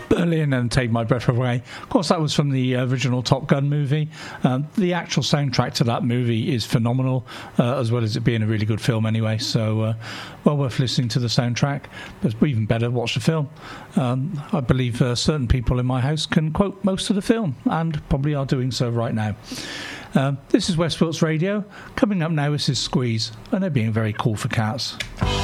Berlin and Take My Breath Away. Of course, that was from the original Top Gun movie. The actual soundtrack to that movie is phenomenal, as well as it being a really good film anyway. So, well worth listening to the soundtrack. But even better, watch the film. I believe certain people in my house can quote most of the film, and probably are doing so right now. This is Westport's Radio. Coming up now is Squeeze, and they're being very cool for cats.